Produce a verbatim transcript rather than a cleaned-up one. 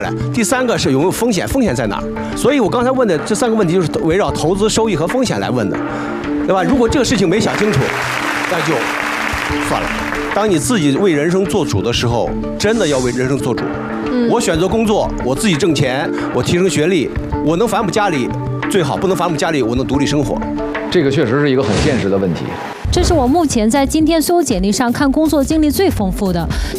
第三个是有没有风险，风险在哪儿？所以我刚才问的这三个问题就是围绕投资收益和风险来问的，对吧？如果这个事情没想清楚，那就算了。当你自己为人生做主的时候，真的要为人生做主。嗯、我选择工作，我自己挣钱，我提升学历，我能反哺家里最好，不能反哺家里，我能独立生活。 这个确实是一个很现实的问题。 这是我目前在今天所有简历上看工作经历最丰富的。